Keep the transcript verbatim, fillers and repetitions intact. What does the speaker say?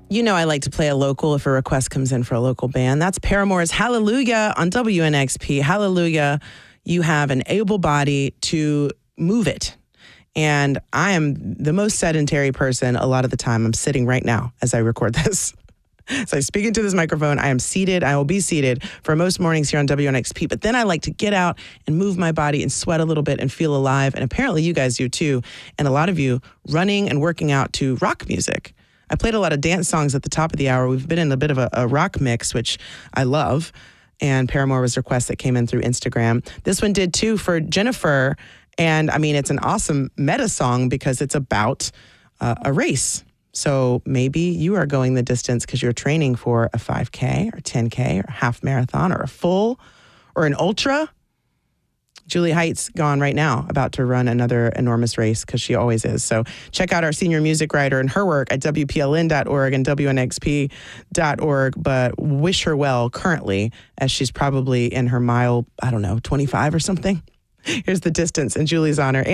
You know I like to play a local if a request comes in for a local band. That's Paramore's Hallelujah on W N X P. Hallelujah, you have an able body to move it. And I am the most sedentary person a lot of the time. I'm sitting right now as I record this. So I speak into this microphone. I am seated. I will be seated for most mornings here on W N X P. But then I like to get out and move my body and sweat a little bit and feel alive. And apparently you guys do too. And a lot of you running and working out to rock music. I played a lot of dance songs at the top of the hour. We've been in a bit of a, a rock mix, which I love. And Paramore was a request that came in through Instagram. This one did too for Jennifer. And I mean, it's an awesome meta song because it's about uh, a race. So maybe you are going the distance because you're training for a five K or ten K or a half marathon or a full or an ultra. Julie Height's gone right now, about to run another enormous race because she always is. So check out our senior music writer and her work at W P L N dot org and W N X P dot org. But wish her well currently as she's probably in her mile, I don't know, twenty-five or something. Here's the distance in Julie's honor.